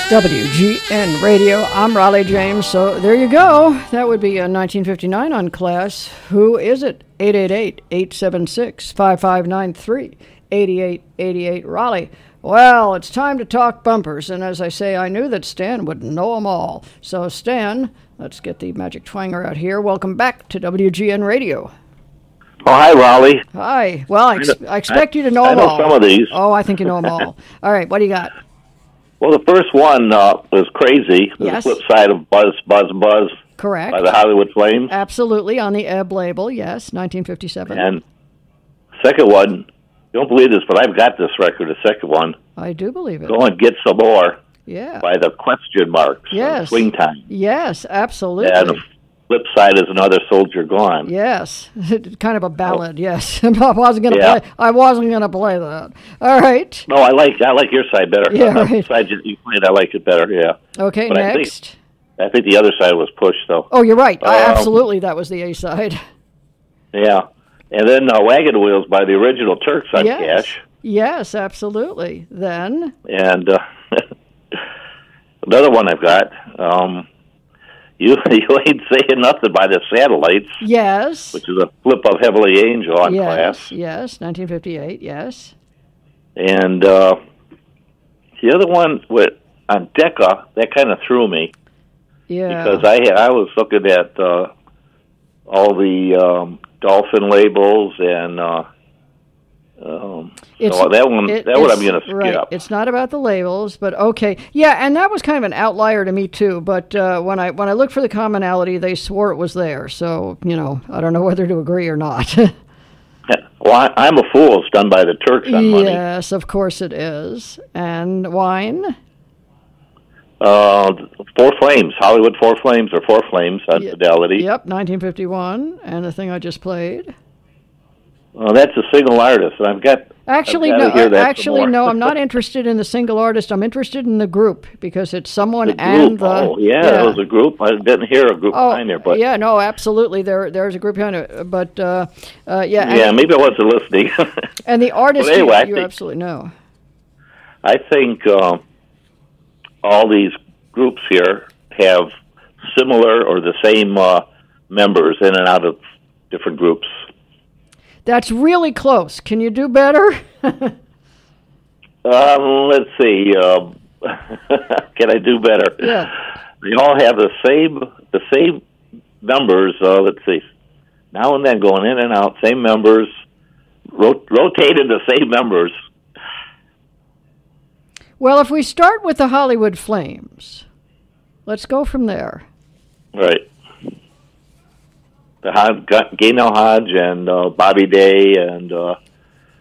WGN Radio. I'm Raleigh James. So there you go. That would be 1959 on Class. Who is it? 888-876-5593. 8888 Raleigh. Well, it's time to talk bumpers. And as I say, I knew that Stan would know them all. So Stan, let's get the magic twanger out here. Welcome back to WGN Radio. Oh, hi, Raleigh. Hi. Well, I expect you to know them all. I know some of these. Oh, I think you know them all. All right, what do you got? Well, the first one was Crazy. Yes. The flip side of Buzz, Buzz, Buzz. Correct. By the Hollywood Flames. Absolutely, on the Ebb label, yes, 1957. And second one, you don't believe this, but I've got this record, the second one. I do believe it. Go and Get Some More. Yeah. By the Question Marks. Yes. Swing Time. Yes, absolutely. And the flip side is Another Soldier Gone. Yes, kind of a ballad. Yes, I wasn't going to play that. All right. No, I like your side better. Yeah, right. The side you played, I like it better. Yeah. Okay, but next. I think the other side was Push, though. Oh, you're right. Absolutely, that was the A side. Yeah, and then Wagon Wheels by the original Turks on Cash. Yes, absolutely. Then. And another one I've got. You ain't saying nothing by the Satellites. Yes. Which is a flip of Heavenly Angel on Class. Yes, 1958, yes. And the other one on Decca, that kind of threw me. Yeah. Because I was looking at all the Dolphin labels and so that one I'm going to skip. It's not about the labels, but okay. Yeah, and that was kind of an outlier to me too. But when I looked for the commonality, they swore it was there. So I don't know whether to agree or not. Well, I'm a Fool. It's done by the Turks on Money. Yes, of course it is. And Wine. Four Flames, Hollywood Four Flames or Four Flames on Fidelity. Yep, 1951, and the thing I just played. Well, that's a single artist, and I've got. Actually, no. I'm not interested in the single artist. I'm interested in the group because it's someone and the. Oh, yeah, it was a group. I didn't hear a group behind there, but. Yeah, no, absolutely. There's a group behind it, but yeah. Yeah, maybe I wasn't listening. And the artist, anyway, you absolutely know. I think all these groups here have similar or the same members in and out of different groups. That's really close. Can you do better? Let's see. Can I do better? Yeah. They all have the same members. Let's see. Now and then going in and out, same members, rotated the same members. Well, if we start with the Hollywood Flames, let's go from there. Right. The Gaynell Hodge and Bobby Day and